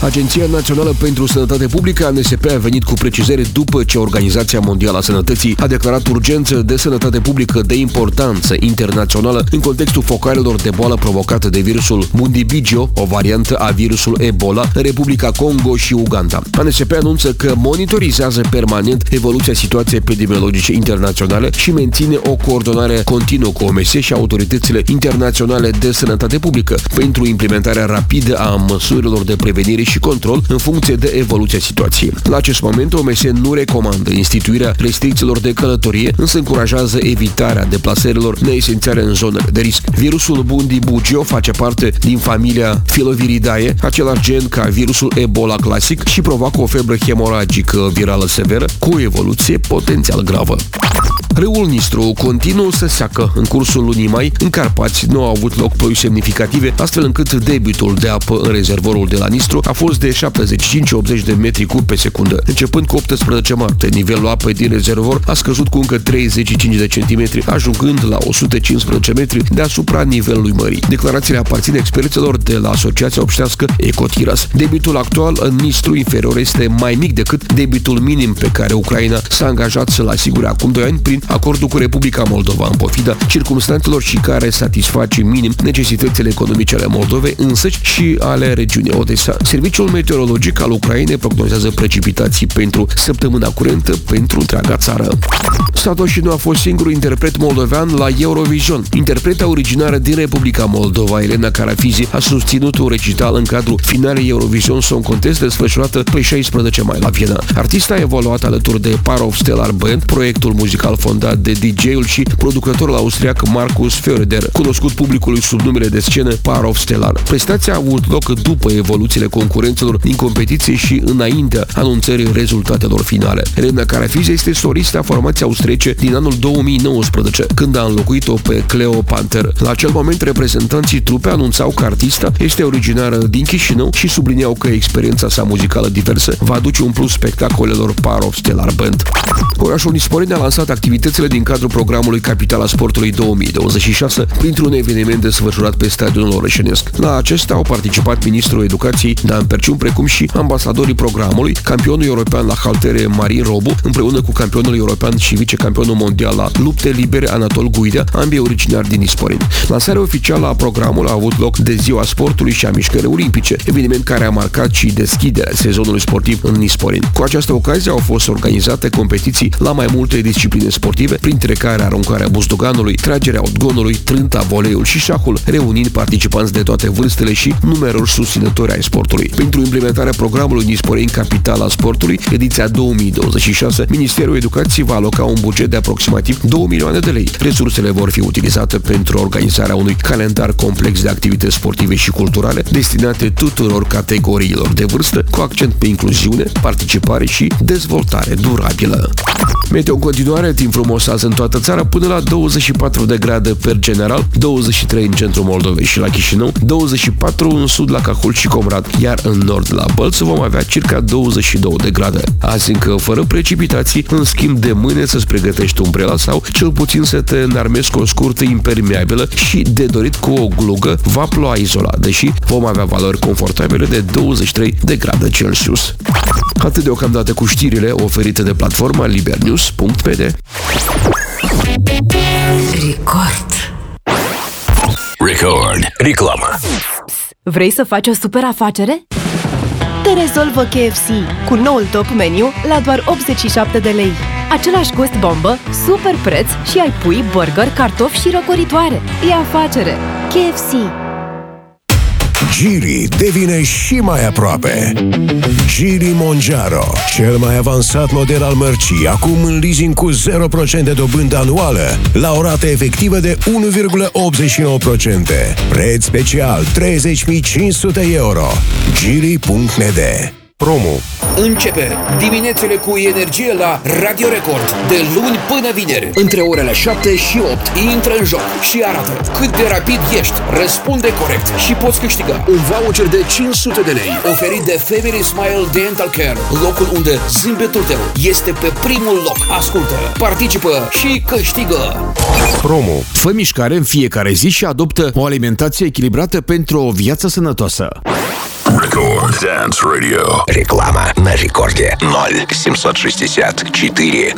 Agenția Națională pentru Sănătate Publică, ANSP, a venit cu precizări după ce Organizația Mondială a Sănătății a declarat urgență de sănătate publică de importanță internațională în contextul focarelor de boală provocată de virusul Bundibugyo, o variantă a virusului Ebola, în Republica Congo și Uganda. ANSP anunță că monitorizează permanent evoluția situației epidemiologice internaționale și menține o coordonare continuă cu OMS și autoritățile internaționale de sănătate publică pentru implementarea rapidă a măsurilor de prevenire și control în funcție de evoluția situației. La acest moment, OMS nu recomandă instituirea restricțiilor de călătorie, însă încurajează evitarea deplasărilor neesențiale în zonele de risc. Virusul Bundibugyo face parte din familia Filoviridae, același gen ca virusul Ebola clasic, și provoacă o febră hemoragică virală severă cu o evoluție potențial gravă. Râul Nistru continuă să seacă. În cursul lunii mai, în Carpați nu au avut loc ploi semnificative, astfel încât debitul de apă în rezervorul de la Nistru a fost de 75-80 de metri cub pe secundă. Începând cu 18 martie, nivelul apei din rezervor a scăzut cu încă 35 de centimetri, ajungând la 115 metri deasupra nivelului mării. Declarațiile aparțin experților de la Asociația Obștească Ecotiras. Debitul actual în Nistru inferior este mai mic decât debitul minim pe care Ucraina s-a angajat să-l asigure acum 2 ani prin acordul cu Republica Moldova, în pofida circumstanțelor și care satisface minim necesitățile economice ale Moldovei însăși și ale regiunii Odessa. Serviciul meteorologic al Ucrainei prognozează precipitații pentru săptămâna curentă pentru întreaga țară. Satoshi nu a fost singurul interpret moldovean la Eurovision. Interpreta originară din Republica Moldova, Elena Carafizi, a susținut un recital în cadrul finalei Eurovision Song Contest desfășurată pe 16 mai la Viena. Artista a evoluat alături de Parov Stellar Band, proiectul muzical fondat de DJ-ul și producătorul austriac Markus Förder, cunoscut publicului sub numele de scenă Parov Stellar. Prestația a avut loc după evoluțiile concurenților din competiție și înaintea anunțării rezultatelor finale. Elena Carafizi este solista formației austriece din anul 2019, când a înlocuit-o pe Cleo Panther. La acel moment, reprezentanții trupei anunțau că artista este originară din Chișinău și subliniau că experiența sa muzicală diversă va aduce un plus spectacolelor Parov Stellar Band. Orașul Nisporeni a lansat activitățile din cadrul programului Capitala Sportului 2026 printr-un eveniment desfășurat pe stadionul orășenesc. La acesta au participat ministrul educației Dan Perciun, precum și ambasadorii programului, campionul european la haltere Marin Robu, împreună cu campionul european și vicecampionul mondial la lupte libere Anatol Guidea, ambii originari din Nisporeni. Lansarea oficială a programului a avut loc de Ziua Sportului și a Mișcării Olimpice, eveniment care a marcat și deschiderea sezonului sportiv în Nisporeni. Cu această ocazie au fost organizate competiții la mai multe discipline sportive, printre care aruncarea buzduganului, tragerea odgonului, trânta, voleiul și șahul, reunind participanți de toate vârstele și numeroși susținători ai sportului. Pentru implementarea programului Nisporeni Capitala Sportului, ediția 2026, Ministerul Educației va aloca un buget de aproximativ 2 milioane de lei. Resursele vor fi utilizate pentru organizarea unui calendar complex de activități sportive și culturale destinate tuturor categoriilor de vârstă, cu accent pe incluziune, participare și dezvoltare durabilă. Meteo în continuare, timp frumos azi în toată țara, până la 24 de grade per general, 23 în centrul Moldovei și la Chișinău, 24 în sud la Cahul și Comrat, iar în nord la Bălți vom avea circa 22 de grade. Azi încă fără precipitații, în schimb de mâine să-ți pregătești umbrela sau cel puțin să te înarmezi cu o scurtă impermeabilă și de dorit cu o glugă va ploua izolat, deși vom avea valori confortabile de 23 de grade Celsius. Atât deocamdată cu știrile oferite de platforma libernews.pd. Record. Reclamă. Vrei să faci o super afacere? Te rezolvă KFC cu noul top meniu la doar 87 de lei. Același gust bombă, super preț și ai pui, burger, cartofi și răcoritoare. E afacere. KFC. Giri devine și mai aproape. Giri Mongiaro, cel mai avansat model al mărcii, acum în leasing cu 0% dobândă anuală, la o rată efectivă de 1,89%. Preț special 30.500 euro. Giri.md. Promo. Începe diminețile cu energie la Radio Record, de luni până vineri, între orele 7 și 8. Intră în joc și arată cât de rapid ești, răspunde corect și poți câștiga un voucher de 500 de lei oferit de Family Smile Dental Care, locul unde zâmbetul tău este pe primul loc. Ascultă, participă și câștigă! Promo. Fă mișcare în fiecare zi și adoptă o alimentație echilibrată pentru o viață sănătoasă. Record. Dance Radio. Реклама на рекорде 0 764